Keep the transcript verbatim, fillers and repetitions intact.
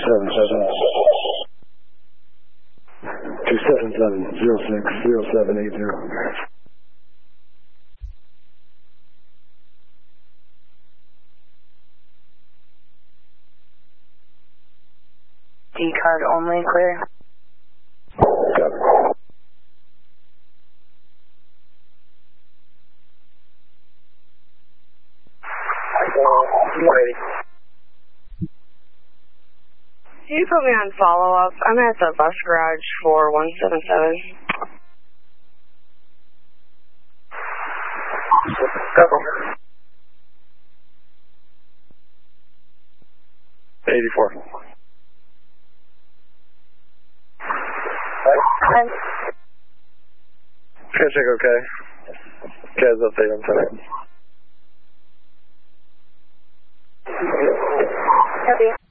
seven seven. two seven seven zero six zero seven eight zero. D card only, clear. Got it. Can you put me on follow-up? I'm at the bus garage for one seven seven. eighty-four. I'm Can check okay. Guys, update on time. Copy.